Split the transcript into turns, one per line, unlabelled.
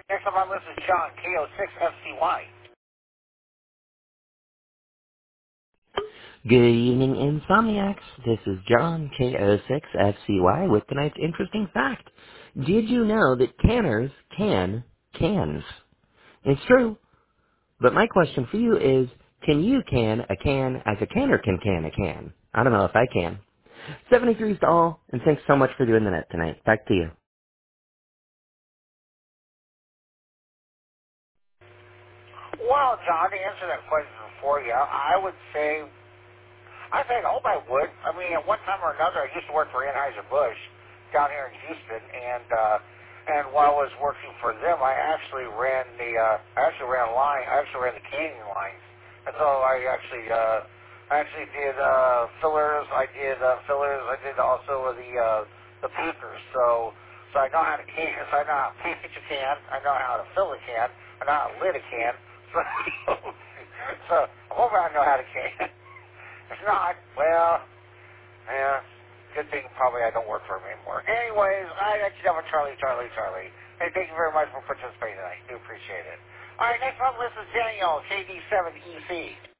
Next up on the list is John, KO6FCY.
Good evening, Insomniacs. This is John, KO6FCY, with tonight's interesting fact. Did you know that canners can cans? It's true, but my question for you is, can you can a can as a canner can a can? I don't know if I can. 73's to all, and thanks so much for doing the net tonight. Back to you.
Well, John, to answer that question for you, I would say I hope I would. I mean, at one time or another, I used to work for Anheuser-Busch down here in Houston, and while I was working for them, I actually ran the canning lines, and so I actually did fillers. I did also the packers. So I know how to can. So I know how to package a can. I know how to fill a can. I know how to lid a can. So I hope I know how to can. If not, well, yeah, good thing probably I don't work for him anymore. Anyways, I got you down with Charlie. Hey, thank you very much for participating tonight. Do appreciate it. All right, next on the list is Daniel, KD7EC.